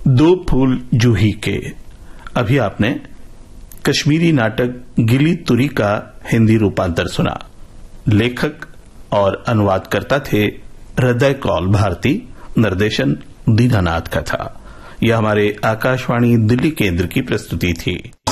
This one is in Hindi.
दो फूल जूही के। अभी आपने कश्मीरी नाटक गिली तुरी का हिंदी रूपांतर सुना। लेखक और अनुवादकर्ता थे हृदय कौल भारती, निर्देशन दीनानाथ का था। यह हमारे आकाशवाणी दिल्ली केंद्र की प्रस्तुति थी।